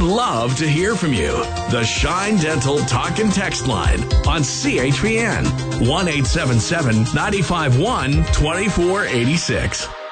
love to hear from you. The Shine Dental Talk and Text line on CHPN 1-877-951-2486.